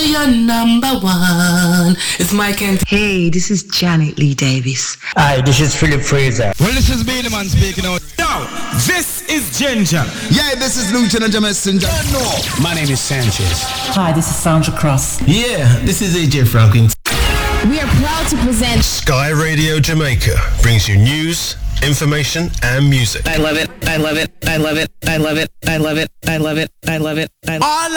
your number one. It's Mike and... Hey, this is Janet Lee Davis. Hi, this is Philip Fraser. Well, this is Beenie Man speaking out. Now, this is Ginger. Yeah, this is Lieutenant Messenger. My name is Sanchez. Hi, this is Sandra Cross. Yeah, this is AJ Franklin. We are proud to present Sky Radio Jamaica brings you news, information and music. I love it. I love it. I love it. I love it. I love it. I love it. I love it. I love it.